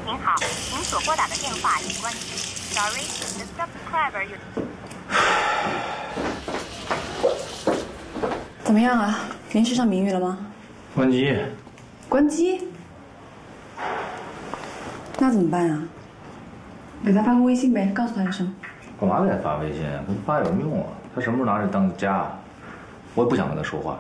您好，您所拨打的电话已关机。Sorry, the subscriber you。 怎么样啊？联系上明玉了吗？ 关机。 关机？那怎么办啊？给他发个微信呗，告诉他一声。 干嘛给他发微信？给他发有什么用啊？他什么时候拿这当家？我也不想跟他说话。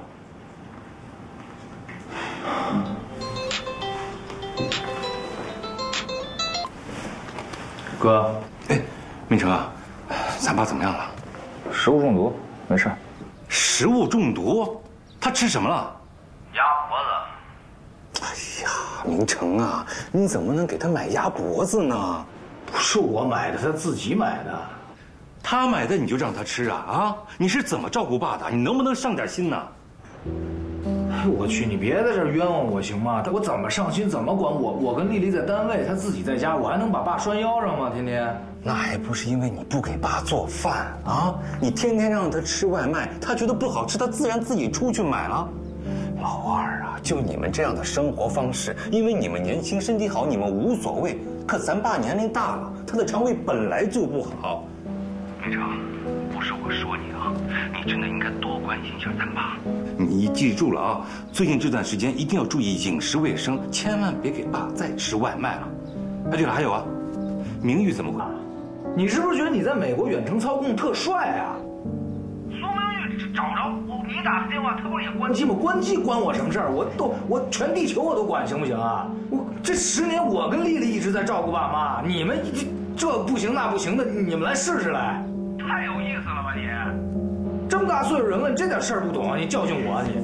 哥， 哎，明成啊，咱爸怎么样了？ 食物中毒，没事。 食物中毒？他吃什么了？ 鸭脖子。 哎呀，明成啊，你怎么能给他买鸭脖子呢？ 不是我买的，他自己买的。 他买的你就让他吃啊？啊，你是怎么照顾爸的？你能不能上点心呢？ 哎，我去，你别在这儿冤枉我行吗？我怎么上心，怎么管我？我跟丽丽在单位，她自己在家，我还能把爸拴腰上吗？天天。 那还不是因为你不给爸做饭啊？你天天让他吃外卖，他觉得不好吃，他自然自己出去买了。老二啊，就你们这样的生活方式，因为你们年轻身体好，你们无所谓。可咱爸年龄大了，他的肠胃本来就不好。 明成，不是我说你啊，你真的应该多关心一下咱爸。 你记住了啊，最近这段时间一定要注意饮食卫生，千万别给爸再吃外卖了。哎，对了，还有啊，明玉怎么办？ 你是不是觉得你在美国远程操控特帅啊？ 苏明玉找着我，你打的电话，他不是也关机吗？关机关我什么事儿？我全地球我都管，行不行啊？我这10年我跟丽丽一直在照顾爸妈，你们这不行那不行的，你们来试试来。 太有意思了吧你！ 这么大岁数人了，你这点事儿不懂，你教训我啊你！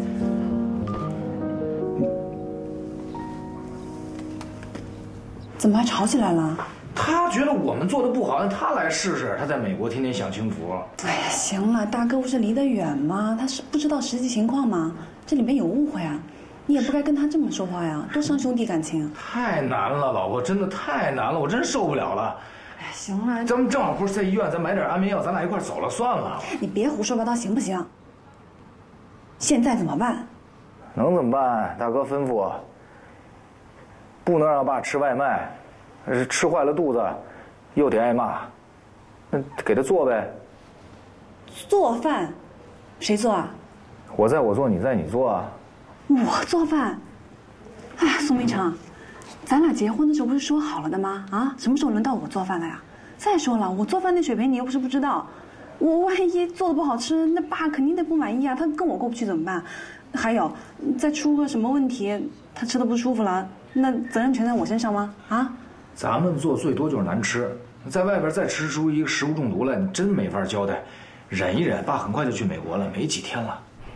怎么还吵起来了？ 他觉得我们做的不好，让他来试试。他在美国天天享清福。 哎呀，行了，大哥不是离得远吗？他是不知道实际情况吗？这里面有误会啊，你也不该跟他这么说话呀，多伤兄弟感情。 太难了，老婆，真的太难了，我真受不了了。 哎，行了， 咱们正好不是在医院，咱买点安眠药，咱俩一块走了算了。 你别胡说八道行不行？现在怎么办？ 能怎么办？大哥吩咐我，不能让爸吃外卖。吃坏了肚子，又得挨骂，那给他做呗。 做饭，谁做啊？ 我在我做，你在你做啊。 我做饭？哎，宋明成，咱俩结婚的时候不是说好了的吗？啊，什么时候轮到我做饭了呀？再说了，我做饭那水平你又不是不知道，我万一做的不好吃，那爸肯定得不满意啊，他跟我过不去怎么办？还有，再出个什么问题，他吃的不舒服了，那责任全在我身上吗？啊？ 咱们做最多就是难吃，在外边再吃出一个食物中毒来，你真没法交代。忍一忍，爸很快就去美国了，没几天了。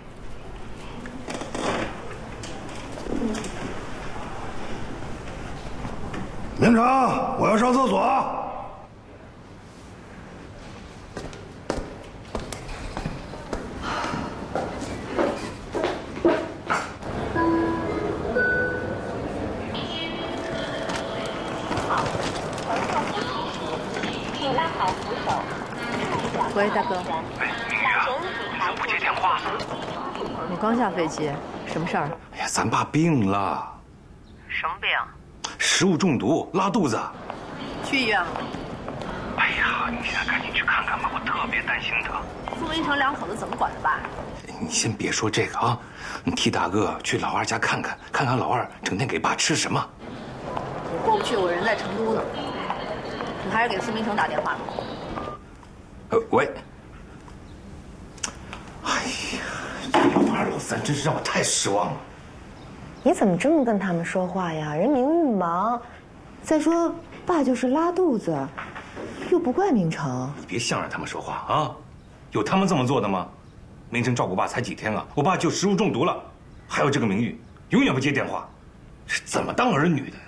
明成，我要上厕所。 喂，大哥。 喂，明玉啊，你怎么不接电话？ 我刚下飞机，什么事儿？ 哎呀，咱爸病了。 什么病？ 食物中毒，拉肚子。 去医院了。 哎呀，你现在赶紧去看看吧，我特别担心他。 苏明成两口子怎么管的爸？ 你先别说这个啊，你替大哥去老二家看看，看看老二整天给爸吃什么。 我过不去，我人在成都呢。你还是给苏明成打电话吧。 喂。哎呀，这老二老三真是让我太失望了。 你怎么这么跟他们说话呀？人明玉忙，再说爸就是拉肚子，又不怪明成。 你别向着他们说话啊！有他们这么做的吗？明成照顾爸才几天啊，我爸就食物中毒了，还有这个明玉永远不接电话，是怎么当儿女的呀？